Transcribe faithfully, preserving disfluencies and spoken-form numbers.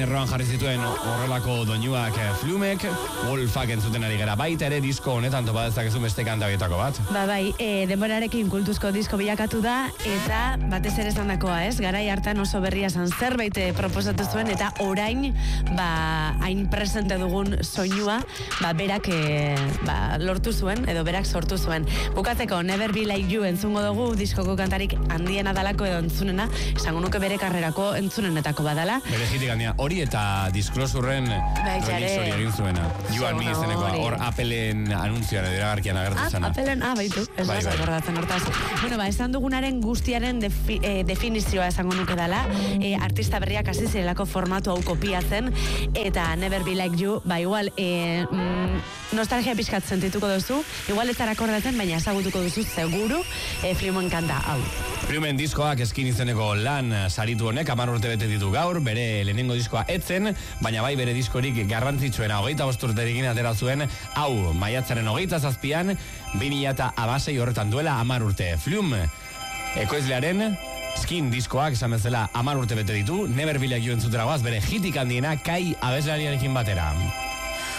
erroan jarri zituen horrelako doinuak Flumek, Wolfak entzuten ari gara baita ere disko honetan topa dezakezu beste kanta horietako bat. Ba bai, e, denborarekin kultuzko disko bilakatu da, eta batez ere esandakoa, ez? Garai hartan oso berria zan zerbait proposatu zuen, eta orain, ba, hain presente dugun soinua, ba, berak e, ba, lortu zuen, edo berak sortu zuen. Bukatzeko, Never Be Like You entzungo dugu, diskoko kantarik handiena dalako edo entzunena, esango nuke bere karrerako entzunenetako badala. Bere hitik handia, hori eta Disclosurren remix hori egin zuena. You and Me izenekoa, hor Appleen anuntzian edo iragarkian agertu zena. Ah, Appleen, ah, baitu, ez bai, da, bai. gordatzen hortaz. Bueno, ba, esan dugunaren guztiaren defi, eh, definizioa esango nuke dela, eh, artista berriak hasi zirelako formatu hau kopiatzen, eta Never Be Like You, ba, igual, eh, mm, nostalgia pixkat sentituko duzu, igual ez zara akordatzen, baina ezagutuko duzu seguru, eh, Flumen kanta hau. Flumen diskoak eskin izeneko lan saritu honek, hamar urte bete ditu gaur, bere lehenengo diskoa etzen, baina bai bere diskorik garrantzitsuena hogeita bost urterekin atera zuen, hau, maiatzaren hogeita zazpian, bi mila eta hamasei horretan duela hamar urte. Flume, ekoizlearen Skin diskoak esan bezala hamar urte bete ditu, Never Be Like You entzutera goaz, bere hitik handiena Kai abeslariarekin batera.